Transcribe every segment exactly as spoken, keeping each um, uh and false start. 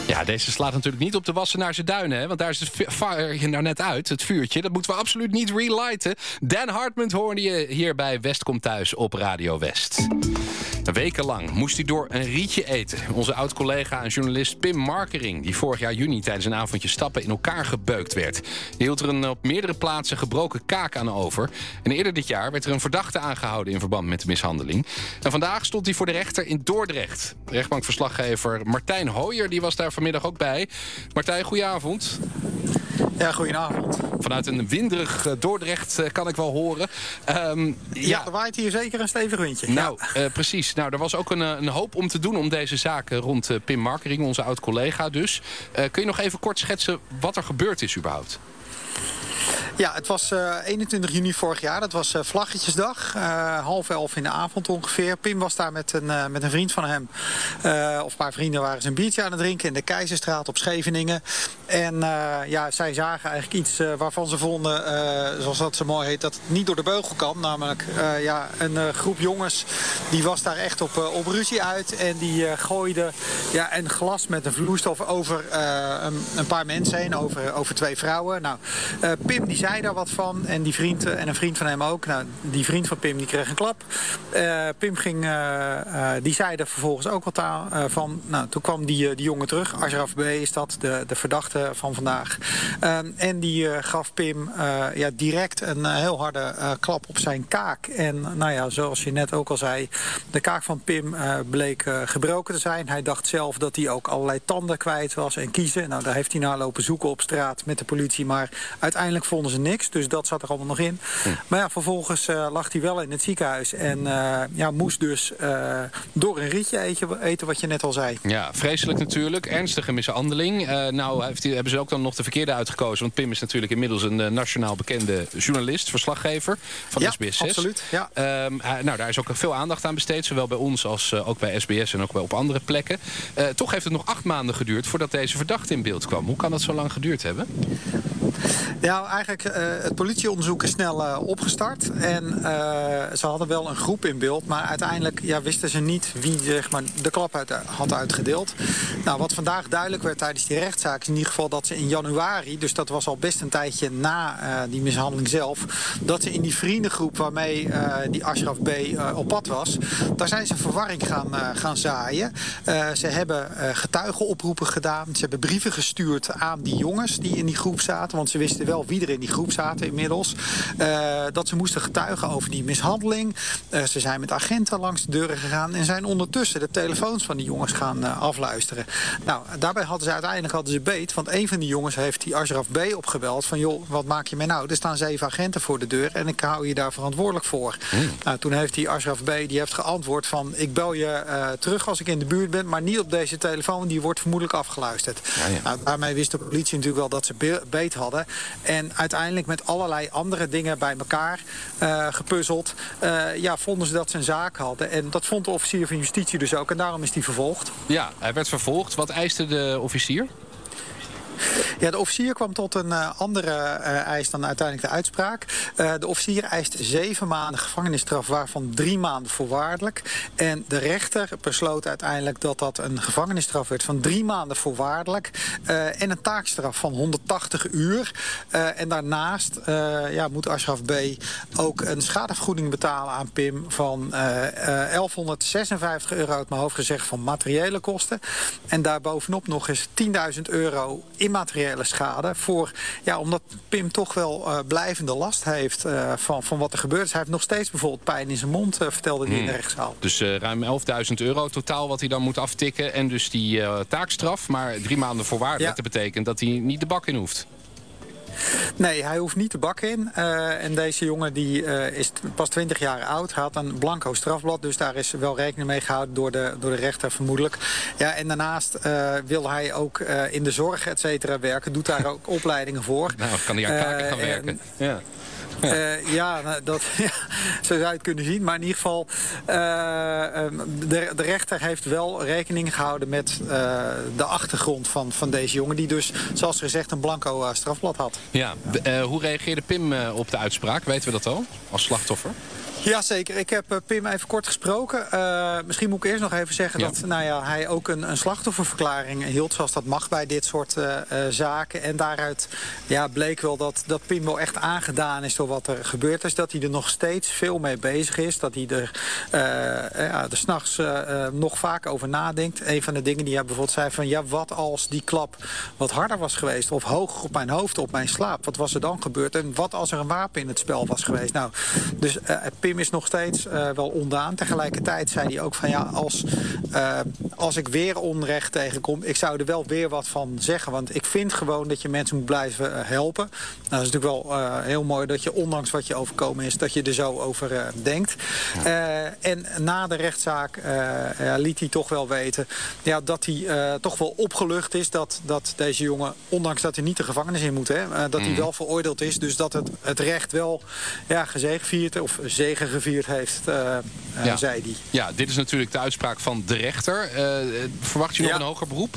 Ja, deze slaat natuurlijk niet op de Wassenaarse Duinen, hè? Want daar is het vuur nou net uit, het vuurtje. Dat moeten we absoluut niet relighten. Dan Hartman hoorde je hier bij West komt thuis op Radio West. Wekenlang moest hij door een rietje eten. Onze oud-collega en journalist Pim Markering, die vorig jaar juni tijdens een avondje stappen in elkaar gebeukt werd. Hij hield er een op meerdere plaatsen gebroken kaak aan over. En eerder dit jaar werd er een verdachte aangehouden in verband met de mishandeling. En vandaag stond hij voor de rechter in Dordrecht. Rechtbankverslaggever Martijn Hooyer die was daar vanmiddag ook bij. Martijn, goedenavond. Ja, goedenavond. Vanuit een winderig Dordrecht kan ik wel horen. Um, ja, ja, er waait hier zeker een stevig windje. Nou, ja. uh, precies. Nou, er was ook een, een hoop om te doen om deze zaak rond uh, Pim Markering, onze oud-collega dus. Uh, kun je nog even kort schetsen wat er gebeurd is überhaupt? Ja, het was uh, eenentwintig juni vorig jaar. Dat was uh, Vlaggetjesdag. Uh, half elf in de avond ongeveer. Pim was daar met een, uh, met een vriend van hem. Uh, of een paar vrienden waren ze een biertje aan het drinken in de Keizerstraat op Scheveningen. En uh, ja, zij zagen eigenlijk iets uh, waarvan ze vonden, uh, zoals dat zo mooi heet, dat het niet door de beugel kan. Namelijk uh, ja, een uh, groep jongens die was daar echt op, uh, op ruzie uit. En die uh, gooide ja, een glas met een vloeistof over uh, een, een paar mensen heen. Over, over twee vrouwen. Nou, uh, Pim die zei daar wat van. En die vriend en een vriend van hem ook. Nou, die vriend van Pim die kreeg een klap. Uh, Pim ging, uh, uh, die zei er vervolgens ook wat aan, uh, van. Nou, toen kwam die, uh, die jongen terug. Ashraf B. is dat, de, de verdachte van vandaag. Uh, en die uh, gaf Pim uh, ja, direct een uh, heel harde uh, klap op zijn kaak. En nou ja, zoals je net ook al zei, de kaak van Pim uh, bleek uh, gebroken te zijn. Hij dacht zelf dat hij ook allerlei tanden kwijt was en kiezen. Nou, daar heeft hij naar lopen zoeken op straat met de politie. Maar uiteindelijk vonden ze niks. Dus dat zat er allemaal nog in. Hm. Maar ja, vervolgens uh, lag hij wel in het ziekenhuis. En uh, ja, moest dus uh, door een rietje eten, eten, wat je net al zei. Ja, vreselijk natuurlijk. Ernstige mishandeling. Uh, nou heeft hij, hebben ze ook dan nog de verkeerde uitgekozen. Want Pim is natuurlijk inmiddels een uh, nationaal bekende journalist, verslaggever van ja, S B S zes. Absoluut, ja, um, uh, nou, daar is ook veel aandacht aan besteed. Zowel bij ons als uh, ook bij S B S en ook bij op andere plekken. Uh, toch heeft het nog acht maanden geduurd voordat deze verdachte in beeld kwam. Hoe kan dat zo lang geduurd hebben? Ja, eigenlijk uh, het politieonderzoek is snel uh, opgestart. En uh, ze hadden wel een groep in beeld. Maar uiteindelijk ja, wisten ze niet wie zeg maar, de klap uit, had uitgedeeld. Nou, wat vandaag duidelijk werd tijdens die rechtszaak is in ieder geval dat ze in januari, dus dat was al best een tijdje na uh, die mishandeling zelf, dat ze in die vriendengroep waarmee uh, die Ashraf B. Uh, op pad was, daar zijn ze verwarring gaan, uh, gaan zaaien. Uh, ze hebben uh, getuigenoproepen gedaan. Ze hebben brieven gestuurd aan die jongens die in die groep zaten. Want ze wisten wel wie er in die groep zaten inmiddels. Uh, dat ze moesten getuigen over die mishandeling. Uh, ze zijn met agenten langs de deuren gegaan en zijn ondertussen de telefoons van die jongens gaan uh, afluisteren. Nou, daarbij hadden ze uiteindelijk hadden ze beet. Want een van die jongens heeft die Ashraf B. opgebeld. Van joh, wat maak je mij nou? Er staan zeven agenten voor de deur en ik hou je daar verantwoordelijk voor. Mm. Nou, toen heeft die Ashraf B. die heeft geantwoord van ik bel je uh, terug als ik in de buurt ben. Maar niet op deze telefoon. Die wordt vermoedelijk afgeluisterd. Ja, ja. Nou, daarmee wist de politie natuurlijk wel dat ze beet hadden. En uiteindelijk met allerlei andere dingen bij elkaar uh, gepuzzeld. Uh, ja, vonden ze dat ze een zaak hadden. En dat vond de officier van justitie dus ook. En daarom is hij vervolgd. Ja, hij werd vervolgd. Wat eiste de officier? Ja, de officier kwam tot een uh, andere uh, eis dan uiteindelijk de uitspraak. Uh, de officier eist zeven maanden gevangenisstraf, waarvan drie maanden voorwaardelijk. En de rechter besloot uiteindelijk dat dat een gevangenisstraf werd van drie maanden voorwaardelijk. Uh, en een taakstraf van honderdtachtig uur. Uh, en daarnaast uh, ja, moet Ashraf B. ook een schadevergoeding betalen aan Pim van uh, uh, elfhonderdzesenvijftig euro uit mijn hoofd gezegd van materiële kosten. En daarbovenop nog eens tienduizend euro immateriële schade. Voor, ja, omdat Pim toch wel uh, blijvende last heeft uh, van, van wat er gebeurt. Hij heeft nog steeds bijvoorbeeld pijn in zijn mond, uh, vertelde hij hmm. in de rechtszaal. Dus uh, ruim elfduizend euro totaal wat hij dan moet aftikken. En dus die uh, taakstraf, maar drie maanden voorwaardelijk. Ja. Dat betekent dat hij niet de bak in hoeft. Nee, hij hoeft niet de bak in. Uh, en deze jongen die, uh, is pas twintig jaar oud. Hij had een blanco strafblad. Dus daar is wel rekening mee gehouden door de, door de rechter vermoedelijk. Ja, en daarnaast uh, wil hij ook uh, in de zorg et cetera werken. Doet daar ook opleidingen voor. Nou, kan hij aan kaken uh, gaan werken. En, ja. Ja, uh, ja, dat, ja, zo zou je het kunnen zien. Maar in ieder geval, uh, de, de rechter heeft wel rekening gehouden met uh, de achtergrond van, van deze jongen. Die dus, zoals gezegd, een blanco uh, strafblad had. Ja, de, uh, hoe reageerde Pim uh, op de uitspraak? Weten we dat al, als slachtoffer? Jazeker, ik heb uh, Pim even kort gesproken. Uh, misschien moet ik eerst nog even zeggen ja. dat nou ja, hij ook een, een slachtofferverklaring hield, zoals dat mag bij dit soort uh, uh, zaken. En daaruit ja, bleek wel dat, dat Pim wel echt aangedaan is door wat er gebeurd is. Dat hij er nog steeds veel mee bezig is. Dat hij er, uh, ja, er 's nachts uh, uh, nog vaak over nadenkt. Een van de dingen die hij bijvoorbeeld zei van ja, wat als die klap wat harder was geweest of hoger op mijn hoofd, op mijn slaap. Wat was er dan gebeurd? En wat als er een wapen in het spel was geweest? Nou, dus uh, Pim is nog steeds uh, wel ondaan. Tegelijkertijd zei hij ook van ja, als, uh, als ik weer onrecht tegenkom, ik zou er wel weer wat van zeggen. Want ik vind gewoon dat je mensen moet blijven uh, helpen. Nou, dat is natuurlijk wel uh, heel mooi dat je, ondanks wat je overkomen is, dat je er zo over uh, denkt. Uh, en na de rechtszaak uh, uh, liet hij toch wel weten ja, dat hij uh, toch wel opgelucht is dat, dat deze jongen, ondanks dat hij niet de gevangenis in moet, hè, uh, dat mm. hij wel veroordeeld is. Dus dat het, het recht wel ja, gezegevierd of zegengevierd heeft, uh, uh, ja. zei hij. Ja, dit is natuurlijk de uitspraak van de rechter. Uh, verwacht je nog ja. een hoger beroep?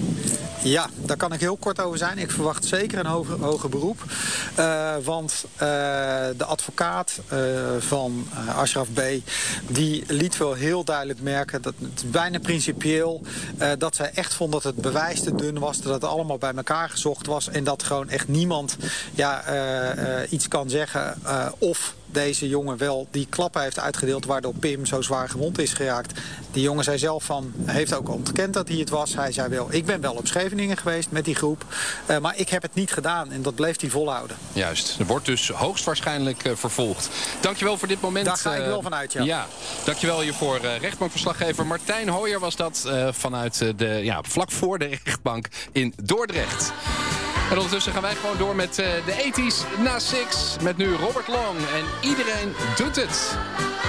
Ja, daar kan ik heel kort over zijn. Ik verwacht zeker een hoger, hoger beroep. Uh, want uh, de advocaat uh, van uh, Ashraf B. die liet wel heel duidelijk merken, dat het is bijna principieel, uh, dat zij echt vond dat het bewijs te dun was, dat het allemaal bij elkaar gezocht was en dat gewoon echt niemand ja, uh, uh, iets kan zeggen uh, of deze jongen wel die klappen heeft uitgedeeld waardoor Pim zo zwaar gewond is geraakt. Die jongen zei zelf van, heeft ook ontkend dat hij het was. Hij zei wel, ik ben wel op Scheveningen geweest met die groep, uh, maar ik heb het niet gedaan en dat bleef hij volhouden. Juist, er wordt dus hoogstwaarschijnlijk uh, vervolgd. Dankjewel voor dit moment. Daar ga ik wel vanuit, ja. Ja, dankjewel hiervoor uh, rechtbankverslaggever Martijn Hooyer was dat uh, vanuit uh, de, ja, vlak voor de rechtbank in Dordrecht. En ondertussen gaan wij gewoon door met uh, de ethisch na Six. Met nu Robert Long en iedereen doet het.